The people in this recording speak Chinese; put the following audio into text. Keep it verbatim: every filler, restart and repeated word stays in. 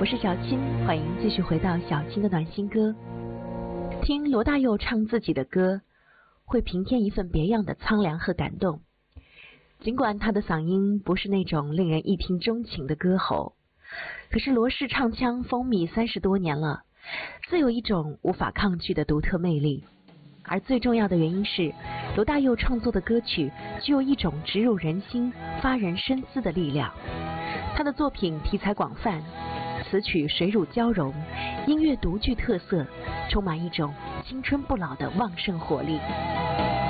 是小青，欢迎继续回到小青的暖心歌。听罗大佑唱自己的歌，会平添一份别样的苍凉和感动。尽管他的嗓音不是那种令人一听钟情的歌喉，可是罗氏唱腔风靡三十多年了，自有一种无法抗拒的独特魅力。而最重要的原因是，罗大佑创作的歌曲具有一种植入人心、发人深思的力量。他的作品题材广泛，词曲水乳交融，音乐独具特色，充满一种青春不老的旺盛活力。